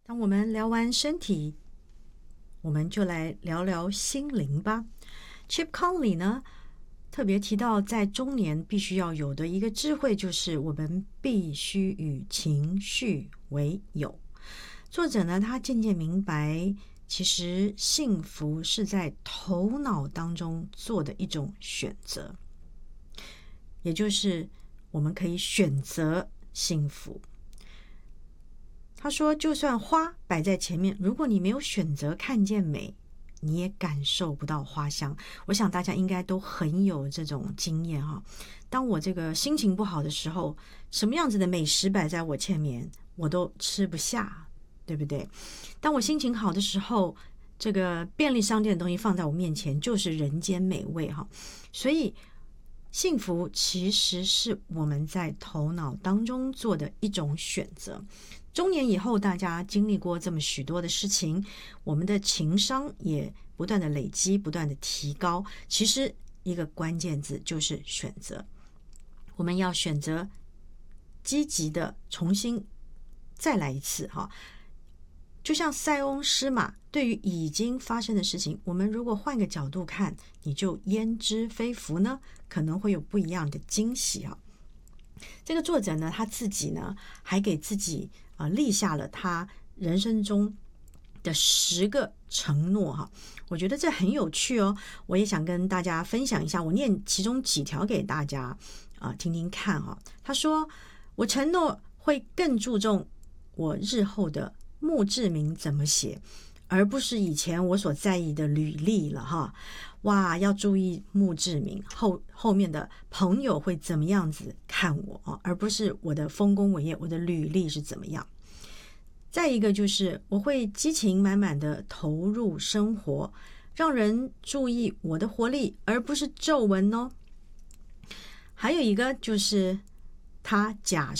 当我们聊完身体，我们就来聊聊心灵吧。Chip Conley 呢，特别提到在中年必须要有的一个智慧，就是我们必须与情绪为友。作者呢，他渐渐明白，其实幸福是在头脑当中做的一种选择，也就是我们可以选择幸福。他说，就算花摆在前面，如果你没有选择看见美，你也感受不到花香。我想大家应该都很有这种经验哈。当我这个心情不好的时候，什么样子的美食摆在我前面，我都吃不下，对不对？当我心情好的时候，这个便利商店的东西放在我面前，就是人间美味哈。所以幸福其实是我们在头脑当中做的一种选择。中年以后，大家经历过这么许多的事情，我们的情商也不断的累积，不断的提高。其实一个关键字就是选择，我们要选择积极的重新再来一次哈。就像塞翁失马，对于已经发生的事情，我们如果换个角度看，你就焉知非福呢？可能会有不一样的惊喜啊。这个作者呢，他自己呢还给自己立下了他人生中的10个承诺哈，我觉得这很有趣哦，我也想跟大家分享一下，我念其中几条给大家听听看哈。他说，我承诺会更注重我日后的墓志铭怎么写，而不是以前我所在意的履历了哈。哇，要注意墓志铭后面的朋友会怎么样子看我啊，而不是我的丰功伟业，我的履历是怎么样。再一个就是我会激情满满的投入生活，让人注意我的活力，而不是皱纹哦。还有一个就是他假